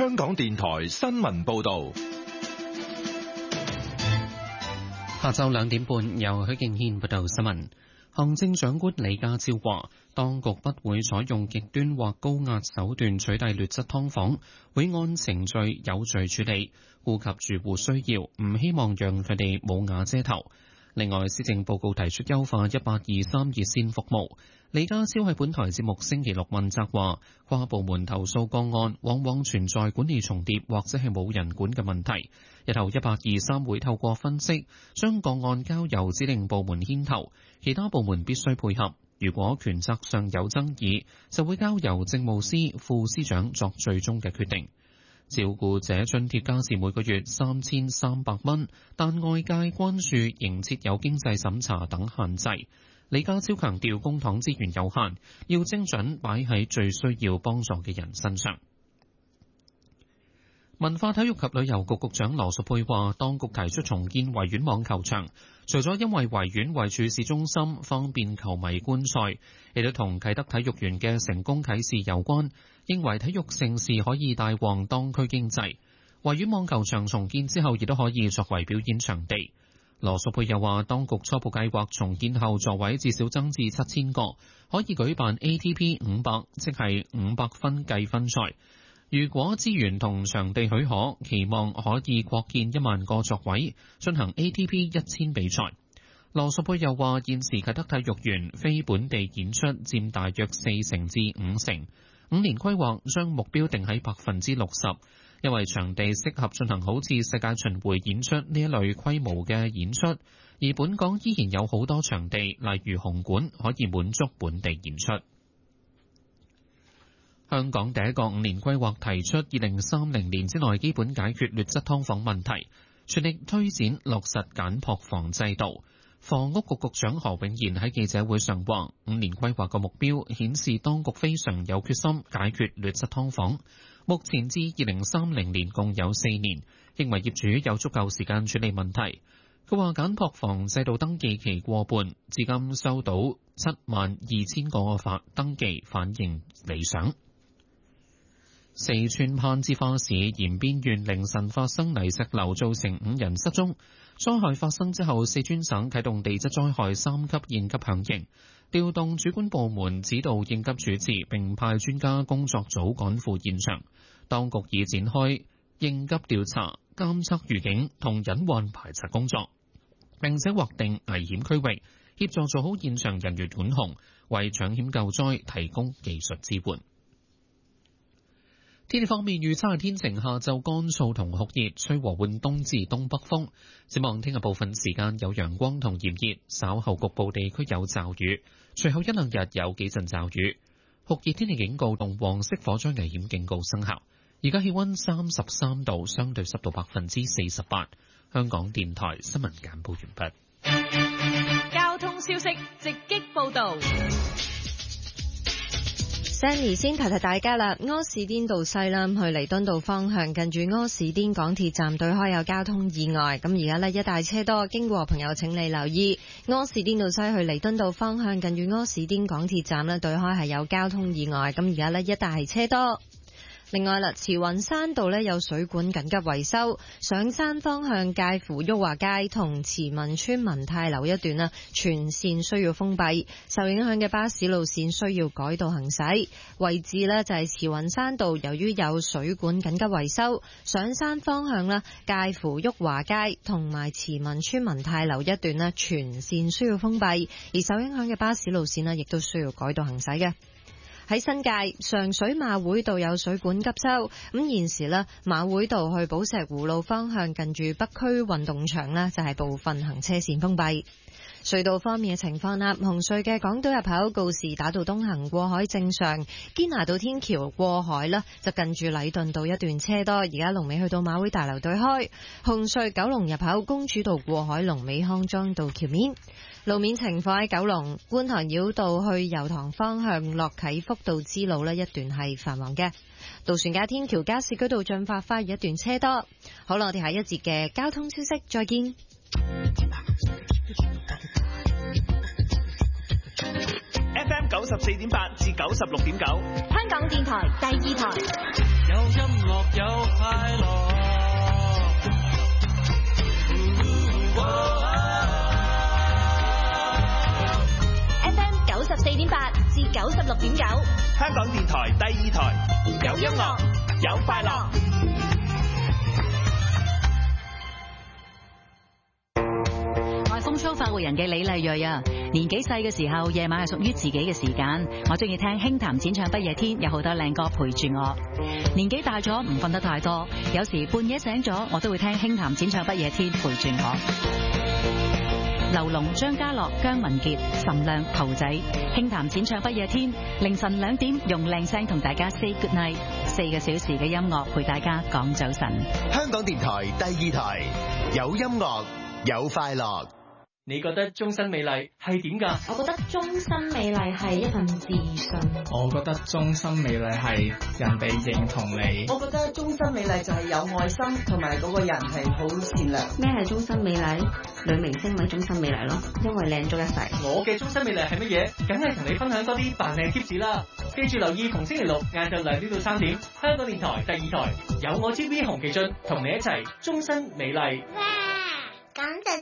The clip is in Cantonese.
香港電台新聞報道。 下晝2點半，由許敬軒報道新聞。行政長官李家超話，當局不會採用極端或高壓手段取締劣質劏房，會按程序有序處理，顧及住戶需要，唔希望讓佢哋冇瓦遮頭。另外，施政報告提出優化1823熱線服務。李家超喺本台節目星期六問責話，跨部門投訴個案往往存在管理重疊或者係冇人管嘅問題。日後1823會透過分析，將個案交由指定部門牽頭，其他部門必須配合。如果權責上有爭議，就會交由政務司副司長作最終嘅決定。照顧者津貼加至每個月3300蚊，但外界關注仍設有經濟審查等限制。李家超強調公帑資源有限，要精準擺喺最需要幫助嘅人身上。文化體育及旅遊局局長羅淑佩話，當局提出重建維園網球場，除咗因為維園位處市中心，方便球迷觀賽，亦都同啟德體育園嘅成功啟示有關，認為體育盛事可以帶旺當區經濟。維園網球場重建之後，亦都可以作為表演場地。羅淑佩又話，當局初步計劃重建後座位至少增至7000個，可以舉辦 ATP 500，即係500分計分賽。如果資源同場地許可，期望可以擴建1萬個座位，進行 ATP 1000比賽。羅淑佩又話，現時啟德體育園非本地演出佔大約4成至5成，5年規劃將目標定喺60%，因為場地適合進行好似世界巡迴演出呢一類規模嘅演出，而本港依然有好多場地，例如紅館，可以滿足本地演出。香港第一個5年規劃提出2030年之內基本解決劣質劏房問題，全力推展落實簡樸房制度。房屋局局長何永賢喺記者會上話，5年規劃嘅目標顯示當局非常有決心解決劣質劏房。目前至2030年共有4年，認為業主有足夠時間處理問題。佢話簡樸房制度登記期過半，至今收到72000個登記，反應理想。四川攀枝花市延邊縣凌晨發生泥石流，造成5人失蹤。災害發生之後，四川省啟動地質災害3級應急響應，調動主管部門指導應急處置，並派專家工作組趕赴現場。當局已展開應急調查、監測預警同隱患排查工作，並且劃定危險區域，協助做好現場人員管控，為搶險救災提供技術支援。天氣方面，預測係天晴，下晝乾燥同酷熱，吹和緩東至東北風。展望聽日部分時間有陽光同炎熱，稍後局部地區有驟雨，隨後1-2日有幾陣驟雨。酷熱天氣警告同黃色火災危險警告生效。而家氣溫33度，相對濕度48%。香港電台新聞簡報完畢。 交通消息直擊報道。 Sandy 先提大家啦，柯士甸道西啦，去彌敦道方向近住柯士甸港鐵站對開有交通意外，咁而家呢，一大車多，經過朋友請你留意。柯士甸道西去彌敦道方向近住柯士甸港鐵站呢對開係有交通意外，咁而家呢，一大係車多。另外啦，慈雲山道呢有水管緊急維修，上山方向介乎旭華街同慈文村文泰樓一段全線需要封閉，受影響嘅巴士路線需要改道行駛。位置呢就係慈雲山道，由於有水管緊急維修，上山方向介乎旭華街同埋慈文村文泰樓一段全線需要封閉，而受影響嘅巴士路線亦都需要改道行駛嘅。喺新界上水馬會道有水管急修，咁現時馬會道去寶石湖路方向近住北區運動場就係部分行車線封閉。隧道方面嘅情況啦，紅隧嘅港島入口告士打道東行過海正常，堅拿道天橋過海就近住禮頓道一段車多，而家龍尾去到馬會大樓對開。紅隧九龍入口公主道過海龍尾康莊道橋面。路面情況喺九龍觀塘繞道去油塘方向落啟福道支路一段係繁忙嘅。渡船街天橋加士居道進發花園一段車多。好啦，我哋下一節嘅交通消息再見。 FM 94.8至96.9， 香港電台第二台。 有音樂有快樂。 FM 94.8至96.9， 香港電台第二台，有音樂有快樂。 我係風騷發活人嘅李麗蕊啊！年紀細嘅時候，夜晚係屬於自己嘅時間。我中意聽輕談淺唱不夜天，有好多靚歌陪住我。年紀大咗唔瞓得太多，有時半夜醒咗，我都會聽輕談淺唱不夜天陪住我。劉龍、張家樂、姜文傑、岑亮、桃仔，輕談淺唱不夜天，凌晨2點用靚聲同大家 say good night，4個小時嘅音樂陪大家講早晨。 香港電台第二台，有音樂有快樂。 你覺得終身美麗係點㗎？ 我覺得終身美麗係一份自信。 我覺得終身美麗係人哋認同你。 我覺得終身美麗就係有愛心，同埋嗰個人係好善良。 咩係終身美麗？女明星咪終身美麗咯，因為靚足一世。 我嘅終身美麗係乜嘢？梗係同你分享多啲扮靚貼士啦！記住留意逢星期六晏晝2點到3點，香港電台第二台有我 TV 洪其俊同你一齊終身美麗。 哇，咁就